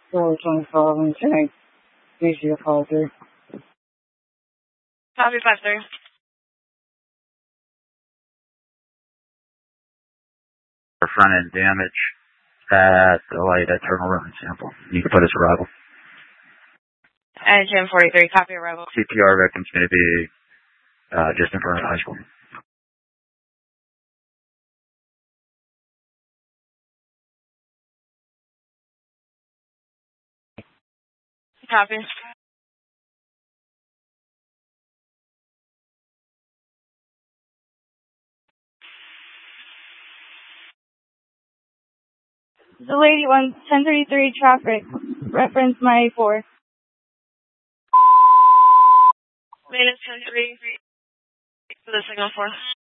425 and 10. Please your call through. Copy 5-3. Front end damage at the light at terminal running sample. You can put as arrival. And 1043, copy arrival. CPR victim's going to be just in front of high school. Copy. The lady 1033 traffic, reference my 4. Minus 10-3 for the signal 4.